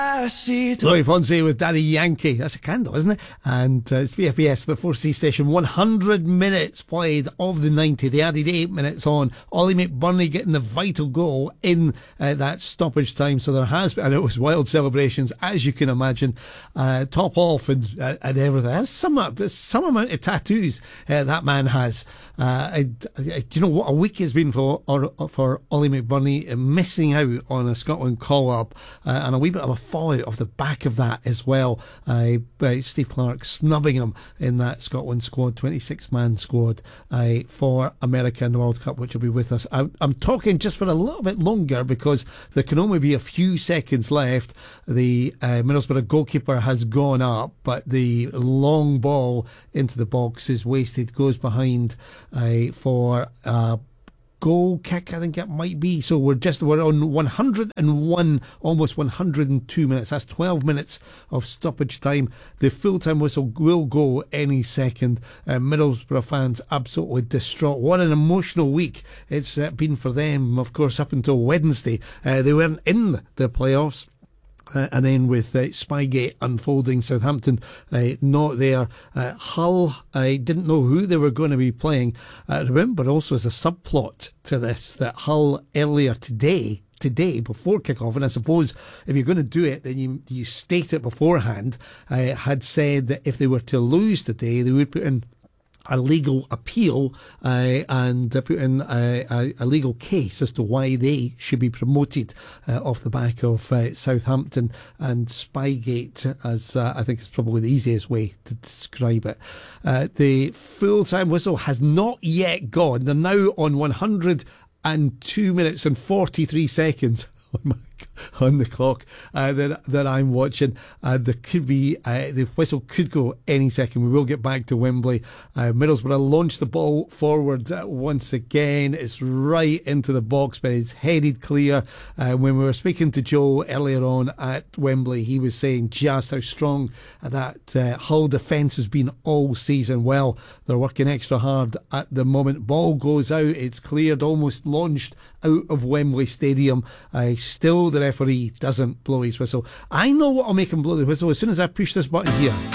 Louis Fonsi with Daddy Yankee. That's a candle, isn't it? And it's BFBS, the 4C station. 100 minutes played of the 90. They added 8 minutes on. Ollie McBurney getting the vital goal in that stoppage time. So there has been, and it was wild celebrations, as you can imagine. Top off and everything. Has some amount of tattoos that man has. Do you know what a week has been for Ollie McBurney, missing out on a Scotland call-up and a wee bit of a fallout off the back of that as well. Steve Clarke snubbing him in that Scotland squad, 26-man squad for America in the World Cup, which will be with us. I'm talking just for a little bit longer because there can only be a few seconds left. The Middlesbrough goalkeeper has gone up, but the long ball into the box is wasted, goes behind for goal kick, I think it might be. So we're on 101, almost 102 minutes. That's 12 minutes of stoppage time. The full-time whistle will go any second. Middlesbrough fans absolutely distraught. What an emotional week it's been for them, of course, up until Wednesday. They weren't in the playoffs. And then with Spygate unfolding, Southampton not there. Hull didn't know who they were going to be playing. Remember also as a subplot to this that Hull earlier today before kick-off, and I suppose if you're going to do it then you state it beforehand, had said that if they were to lose today they would put in a legal appeal and put in a legal case as to why they should be promoted off the back of Southampton and Spygate, as I think is probably the easiest way to describe it. The full-time whistle has not yet gone. They're now on 102 minutes and 43 seconds on the clock that I'm watching. There could be the whistle could go any second. We will get back to Wembley. Middlesbrough launched the ball forward once again. It's right into the box, but it's headed clear. When we were speaking to Joe earlier on at Wembley, he was saying just how strong that Hull defence has been all season. Well, they're working extra hard at the moment. Ball goes out, it's cleared, almost launched out of Wembley Stadium. Still the referee doesn't blow his whistle. I know what will make him blow the whistle as soon as I push this button here.